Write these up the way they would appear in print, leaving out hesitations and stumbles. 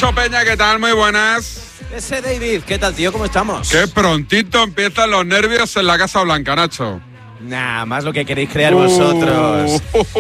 Nacho Peña, ¿qué tal? Muy buenas. Ese David, ¿qué tal, tío? ¿Cómo estamos? Qué prontito empiezan los nervios en la Casa Blanca, Nacho. Nah, más lo que queréis crear vosotros.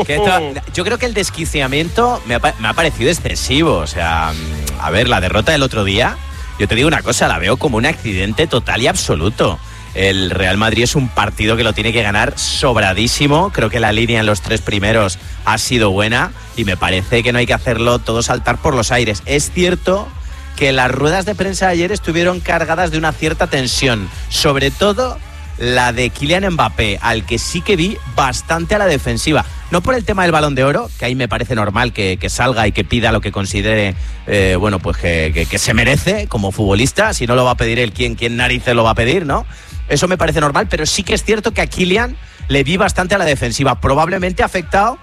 Yo creo que el desquiciamiento me ha parecido excesivo. O sea, a ver, la derrota del otro día, yo te digo una cosa, la veo como un accidente total y absoluto. El Real Madrid es un partido que lo tiene que ganar sobradísimo. Creo que la línea en los 3 primeros ha sido buena y me parece que no hay que hacerlo todo saltar por los aires. Es cierto que las ruedas de prensa de ayer estuvieron cargadas de una cierta tensión, sobre todo la de Kylian Mbappé, al que sí que vi bastante a la defensiva. No por el tema del Balón de Oro, que ahí me parece normal que salga y que pida lo que considere pues que se merece como futbolista. Si no lo va a pedir él, ¿quién narices lo va a pedir, no? Eso me parece normal, pero sí que es cierto que a Kylian le vi bastante a la defensiva, probablemente afectado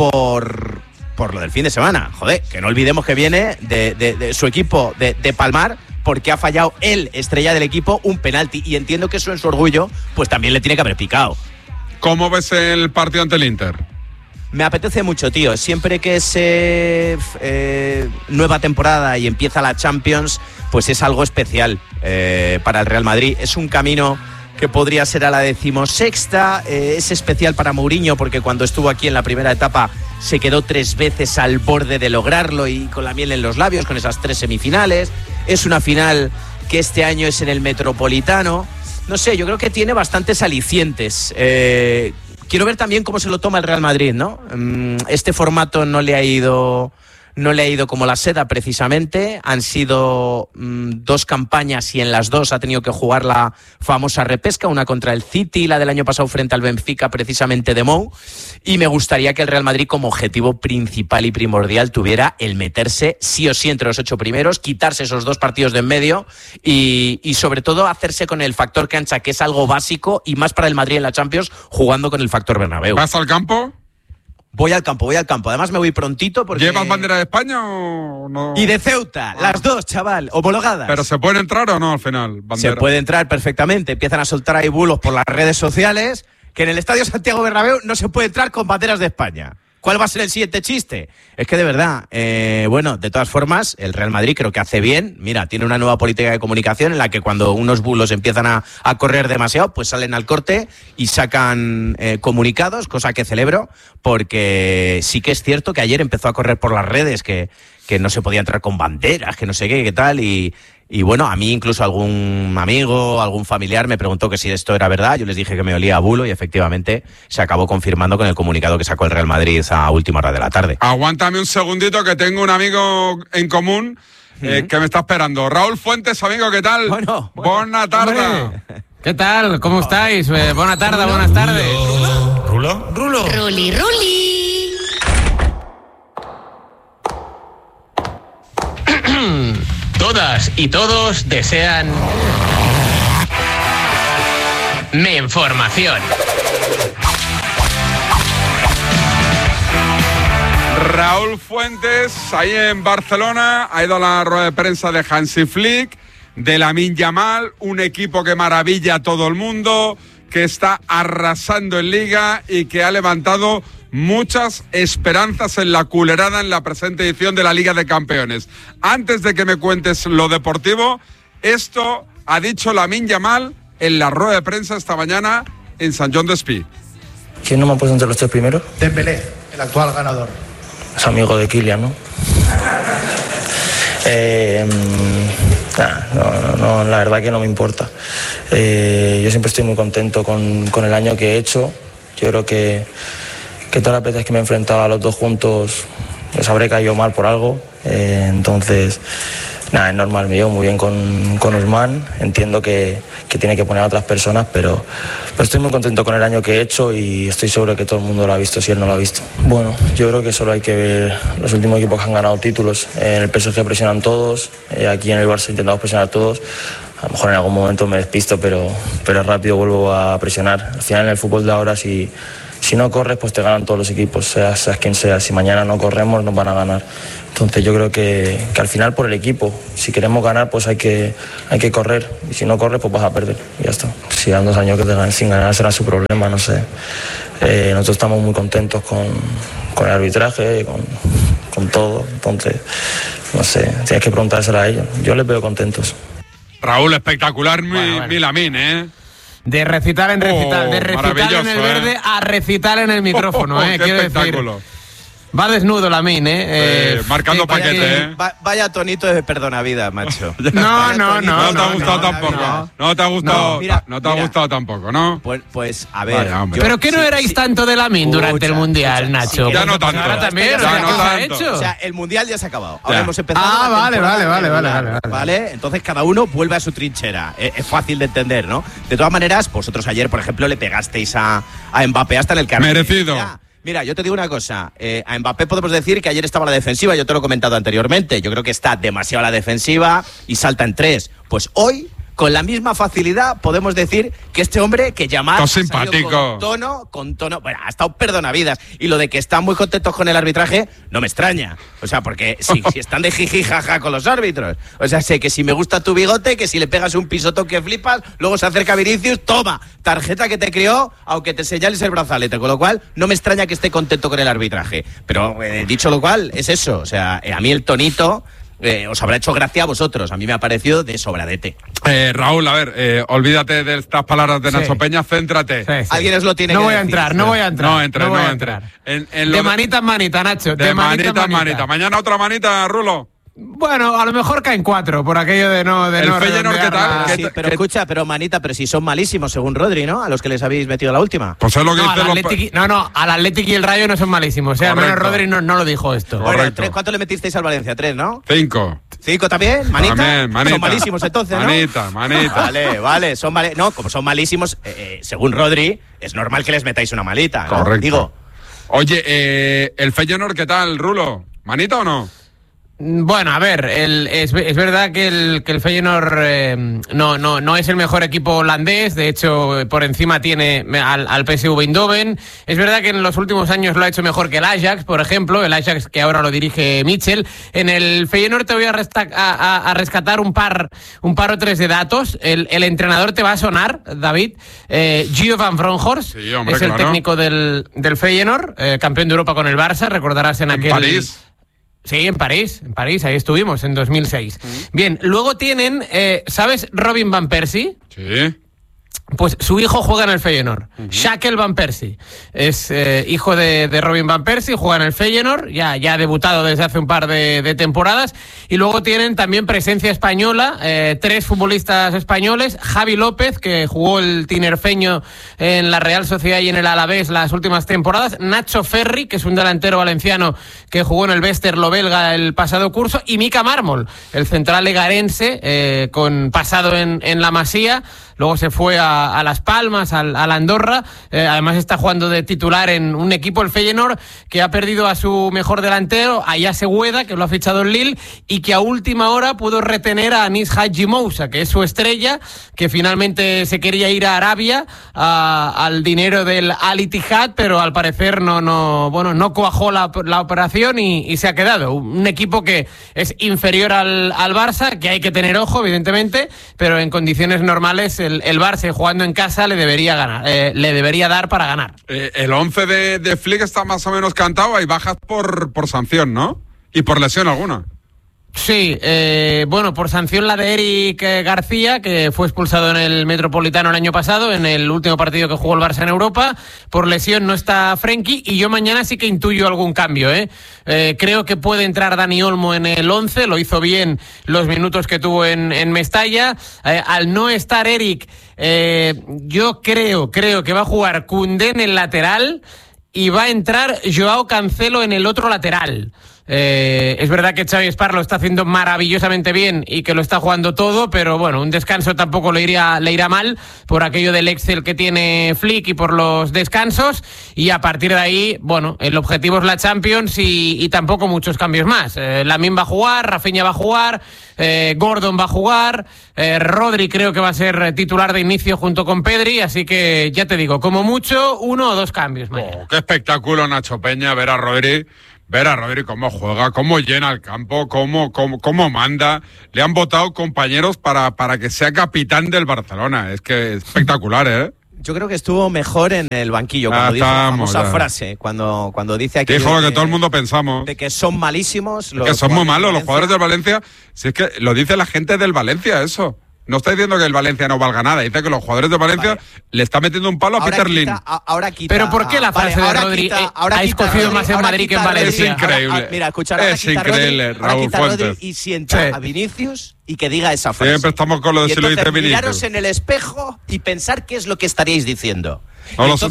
por lo del fin de semana. Joder, que no olvidemos que viene de su equipo de palmar, porque ha fallado el estrella del equipo un penalti, y entiendo que eso en su orgullo pues también le tiene que haber picado. ¿Cómo ves el partido ante el Inter? Me apetece mucho, tío. Siempre que es nueva temporada y empieza la Champions, pues es algo especial para el Real Madrid. Es un camino que podría ser a la 16ª. Es especial para Mourinho porque cuando estuvo aquí en la primera etapa se quedó 3 veces al borde de lograrlo y con la miel en los labios, con esas 3 semifinales. Es una final que este año es en el Metropolitano. No sé, yo creo que tiene bastantes alicientes. Quiero ver también cómo se lo toma el Real Madrid, ¿no? Este formato no le ha ido como la seda, precisamente. Han sido 2 campañas y en las 2 ha tenido que jugar la famosa repesca, una contra el City y la del año pasado frente al Benfica, precisamente de Mou. Y me gustaría que el Real Madrid, como objetivo principal y primordial, tuviera el meterse sí o sí entre los 8 primeros, quitarse esos 2 partidos de en medio y sobre todo hacerse con el factor cancha, que es algo básico y más para el Madrid en la Champions, jugando con el factor Bernabéu. ¿Vas al campo? Voy al campo. Además me voy prontito porque... ¿Llevas bandera de España o no? Y de Ceuta, las 2, chaval, homologadas. ¿Pero se puede entrar o no al final? Bandera. Se puede entrar perfectamente. Empiezan a soltar ahí bulos por las redes sociales que en el Estadio Santiago Bernabéu no se puede entrar con banderas de España. ¿Cuál va a ser el siguiente chiste? Es que de verdad, de todas formas, el Real Madrid creo que hace bien. Mira, tiene una nueva política de comunicación en la que cuando unos bulos empiezan a correr demasiado, pues salen al corte y sacan comunicados, cosa que celebro, porque sí que es cierto que ayer empezó a correr por las redes que no se podía entrar con banderas, que no sé qué tal, y bueno, a mí incluso algún amigo, algún familiar me preguntó que si esto era verdad. Yo les dije que me olía a bulo y efectivamente se acabó confirmando con el comunicado que sacó el Real Madrid a última hora de la tarde. Aguántame un segundito que tengo un amigo en común que me está esperando. Raúl Fuentes, amigo, ¿qué tal? Bueno. Buena tarde. ¿Qué tal? ¿Cómo estáis? Buenas tardes. ¿Rulo? Ruli. Todas y todos desean Menformación. Raúl Fuentes, ahí en Barcelona, ha ido a la rueda de prensa de Hansi Flick, de Lamine Yamal, un equipo que maravilla a todo el mundo, que está arrasando en Liga y que ha levantado muchas esperanzas en la culerada en la presente edición de la Liga de Campeones. Antes de que me cuentes lo deportivo, esto ha dicho Lamine Yamal en la rueda de prensa esta mañana en Sant Joan Despí. ¿Quién no me ha puesto entre los 3 primeros? Dembélé, el actual ganador. Es amigo de Kylian, ¿no? No, la verdad que no me importa. Yo siempre estoy muy contento con el año que he hecho. Yo creo que todas las veces que me he enfrentado a los 2 juntos les habré caído mal por algo. Entonces, es normal, me llevo muy bien con Usman. Entiendo que tiene que poner a otras personas, pero estoy muy contento con el año que he hecho y estoy seguro que todo el mundo lo ha visto si él no lo ha visto. Bueno, yo creo que solo hay que ver los últimos equipos que han ganado títulos. En el PSG presionan todos, aquí en el Barça intentamos presionar todos. A lo mejor en algún momento me despisto, pero rápido vuelvo a presionar. Al final en el fútbol de ahora, si no corres, pues te ganan todos los equipos, seas quien sea. Si mañana no corremos, nos van a ganar. Entonces yo creo que al final por el equipo, si queremos ganar, pues hay que correr. Y si no corres, pues vas a perder. Y ya está. Si dan 2 años que te ganen sin ganar, será su problema, no sé. Nosotros estamos muy contentos con el arbitraje, con con todo. Entonces, no sé, tienes que preguntárselo a ellos. Yo les veo contentos. Raúl, espectacular, mi Lamine, ¿eh? De recitar en recital, de recitar en el verde a recitar en el micrófono, qué quiero espectáculo. decir. Va desnudo Lamine, marcando paquete, Vaya tonito de perdonavidas, macho. No te ha gustado tampoco. No te ha gustado, no te ha gustado tampoco, ¿no? Pues a ver. ¿Pero qué no erais tanto de Lamine durante el Mundial, Nacho? Ya no tanto. Ahora también, ya no ha tanto. hecho? O sea, el Mundial ya se ha acabado. Ahora hemos empezado. Vale. Entonces cada uno vuelve a su trinchera. Es fácil de entender, ¿no? De todas maneras, vosotros ayer, por ejemplo, le pegasteis a Mbappé hasta en el carnet. Merecido. Mira, yo te digo una cosa. A Mbappé podemos decir que ayer estaba a la defensiva. Yo te lo he comentado anteriormente. Yo creo que está demasiado a la defensiva y salta en 3. Pues hoy, con la misma facilidad, podemos decir que este hombre que Yamal simpático. Con tono, bueno, ha estado perdonavidas. Y lo de que están muy contentos con el arbitraje, no me extraña. O sea, porque si están de jiji jaja con los árbitros. O sea, sé que si me gusta tu bigote, que si le pegas un pisotón que flipas, luego se acerca Vinicius, toma, tarjeta que te crió, aunque te señales el brazalete. Con lo cual, no me extraña que esté contento con el arbitraje. Pero, dicho lo cual, es eso. O sea, a mí el tonito... os habrá hecho gracia a vosotros. A mí me ha parecido de sobradete. Raúl, a ver, olvídate de estas palabras de Nacho Peña, céntrate. Sí. Alguien os lo tiene que decir. No voy a entrar. De manita en manita, Nacho. De manita en manita. Mañana otra manita, Rulo. Bueno, a lo mejor caen 4 por aquello de no. El Feyenoord, ¿qué tal? Sí, pero escucha, manita, pero si son malísimos, según Rodri, ¿no? A los que les habéis metido la última. Pues es lo que al Atlético y el Rayo no son malísimos. O sea, al menos Rodri no lo dijo esto. Bueno, ¿cuánto le metisteis al Valencia? 3, ¿no? 5. ¿5 también? ¿Manita? Manita. Son malísimos entonces, ¿no? Manita. Vale. No, como son malísimos, según Rodri, es normal que les metáis una malita, ¿no? Correcto. Digo. Oye, ¿el Feyenoord qué tal, Rulo? ¿Manita o no? Bueno, a ver, es verdad que el Feyenoord no es el mejor equipo holandés. De hecho, por encima tiene al PSV Eindhoven. Es verdad que en los últimos años lo ha hecho mejor que el Ajax, por ejemplo. El Ajax que ahora lo dirige Mitchell. En el Feyenoord te voy a rescatar un par o tres de datos. El entrenador te va a sonar, David. Gio van Bronckhorst. Sí, hombre, es el técnico del Feyenoord, campeón de Europa con el Barça. Recordarás en aquel... París. Sí, en París, ahí estuvimos, en 2006. Bien, luego tienen, ¿sabes Robin Van Persie? Sí. Pues su hijo juega en el Feyenoord, Shackle Van Persie. Es hijo de Robin Van Persie, juega en el Feyenoord, ya ha debutado desde hace un par de temporadas. Y luego tienen también presencia española, 3 futbolistas españoles, Javi López, que jugó el tinerfeño en la Real Sociedad y en el Alavés las últimas temporadas, Nacho Ferri, que es un delantero valenciano que jugó en el Westerlo belga el pasado curso, y Mika Mármol, el central legarense, con pasado en la Masía. Luego se fue a Las Palmas, a la Andorra. Además está jugando de titular en un equipo, el Feyenoord, que ha perdido a su mejor delantero, a Yase Gueda, que lo ha fichado en Lille, y que a última hora pudo retener a Anis Hadji Moussa, que es su estrella, que finalmente se quería ir a Arabia al dinero del Al Ittihad, pero al parecer no cuajó la operación y se ha quedado. Un equipo que es inferior al Barça, que hay que tener ojo, evidentemente, pero en condiciones normales el Barça jugando en casa le debería ganar, le debería dar para ganar. El 11 de Flick está más o menos cantado, hay bajas por sanción, ¿no? Y por lesión alguna. Sí, por sanción la de Eric García, que fue expulsado en el Metropolitano el año pasado, en el último partido que jugó el Barça en Europa. Por lesión no está Frenkie, y yo mañana sí que intuyo algún cambio, creo que puede entrar Dani Olmo en el 11, lo hizo bien los minutos que tuvo en Mestalla. Al no estar Eric, yo creo que va a jugar Koundé en el lateral y va a entrar Joao Cancelo en el otro lateral. Es verdad que Xavi Espar lo está haciendo maravillosamente bien y que lo está jugando todo, pero bueno, un descanso tampoco le irá mal por aquello del Excel que tiene Flick y por los descansos, y a partir de ahí, bueno, el objetivo es la Champions y tampoco muchos cambios más. Lamine va a jugar, Rafinha va a jugar, Gordon va a jugar, Rodri creo que va a ser titular de inicio junto con Pedri, así que ya te digo, como mucho 1 o 2 cambios mañana. Qué espectáculo, Nacho Peña, ver a Rodri cómo juega, cómo llena el campo, cómo manda. Le han votado compañeros para que sea capitán del Barcelona. Es que es espectacular, ¿eh? Yo creo que estuvo mejor en el banquillo cuando dijo la famosa frase, cuando dice aquí dijo lo que todo el mundo pensamos, de que son malísimos, que son muy malos los jugadores del Valencia. Si es que lo dice la gente del Valencia, eso. No está diciendo que el Valencia no valga nada, dice que los jugadores de Valencia le están metiendo un palo a Peter Lim. Ahora quita. Pero ¿por qué la frase de Rodri ha escogido más en Madrid que en Valencia? Es increíble. Mira, escuchar, es increíble, Raúl Fuentes. Y sienta a Vinicius y que diga esa frase. Siempre estamos con lo de si lo dice Vinicius. Miraros en el espejo y pensar qué es lo que estaríais diciendo. No lo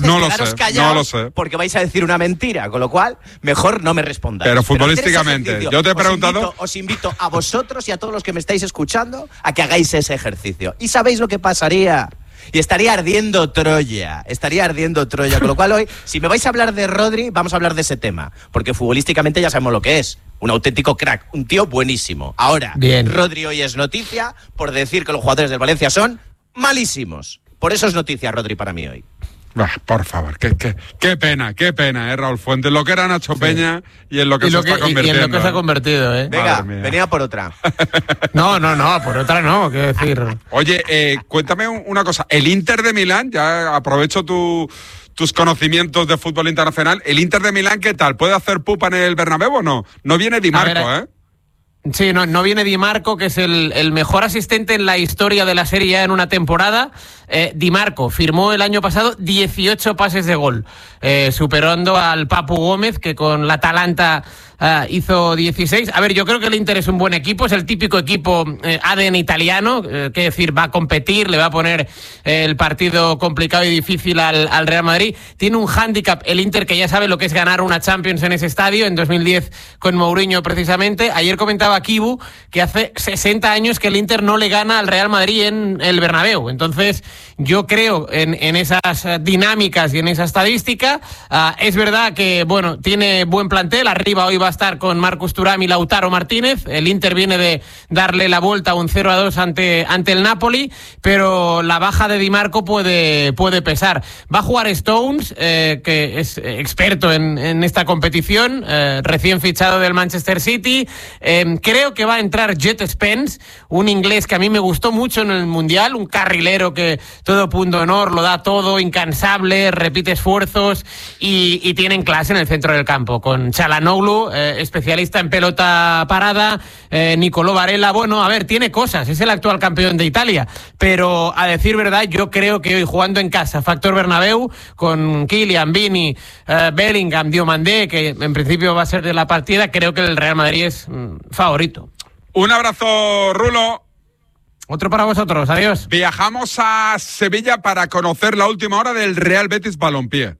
sé. Porque vais a decir una mentira, con lo cual mejor no me respondáis. Pero futbolísticamente, yo te he preguntado. Os invito a vosotros y a todos los que me estáis escuchando a que hagáis ese ejercicio. ¿Y sabéis lo que pasaría? Y estaría ardiendo Troya, con lo cual hoy, si me vais a hablar de Rodri, vamos a hablar de ese tema, porque futbolísticamente ya sabemos lo que es, un auténtico crack, un tío buenísimo. Ahora, bien. Rodri hoy es noticia por decir que los jugadores del Valencia son malísimos. Por eso es noticia Rodri para mí hoy. Por favor, qué pena, Raúl Fuentes, lo que era Nacho Peña y en lo que se está convirtiendo. Y en lo que se ha convertido, Venga, venía por otra. No, por otra no, quiero decir. Oye, cuéntame una cosa, el Inter de Milán, ya aprovecho tus conocimientos de fútbol internacional, el Inter de Milán, ¿qué tal? ¿Puede hacer pupa en el Bernabéu o no? No viene Di Marco, Sí, no viene Di Marco, que es el mejor asistente en la historia de la Serie A en una temporada. Di Marco firmó el año pasado 18 pases de gol, superando al Papu Gómez, que con la Atalanta hizo 16. A ver, yo creo que el Inter es un buen equipo, es el típico equipo ADN italiano, que decir, va a competir, le va a poner el partido complicado y difícil al Real Madrid. Tiene un hándicap el Inter, que ya sabe lo que es ganar una Champions en ese estadio, en 2010 con Mourinho precisamente. Ayer comentaba Kibu que hace 60 años que el Inter no le gana al Real Madrid en el Bernabéu. Entonces, yo creo en esas dinámicas y en esa estadística. Es verdad que, bueno, tiene buen plantel. Arriba hoy va a estar con Marcus Thuram y Lautaro Martínez. El Inter viene de darle la vuelta a un 0-2 ante el Napoli, pero la baja de Di Marco puede pesar. Va a jugar Stones, que es experto en esta competición, recién fichado del Manchester City. Creo que va a entrar Jet Spence, un inglés que a mí me gustó mucho en el Mundial, un carrilero que todo punto honor, lo da todo, incansable, repite esfuerzos y tienen clase en el centro del campo, con Çalhanoğlu, especialista en pelota parada, Nicolò Varela. Bueno, a ver, tiene cosas, es el actual campeón de Italia, pero a decir verdad, yo creo que hoy jugando en casa, factor Bernabéu, con Kylian, Vini, Bellingham, Diomandé, que en principio va a ser de la partida, creo que el Real Madrid es favorito. Un abrazo, Rulo. Otro para vosotros, adiós. Viajamos a Sevilla para conocer la última hora del Real Betis Balompié.